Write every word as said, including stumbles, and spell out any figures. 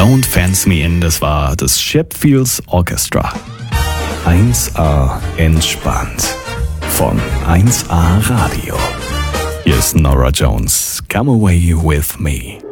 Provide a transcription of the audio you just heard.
Don't Fence Me In, das war das Sheffields Orchestra. eins A entspannt von eins A Radio. Hier ist Norah Jones, Come Away With Me.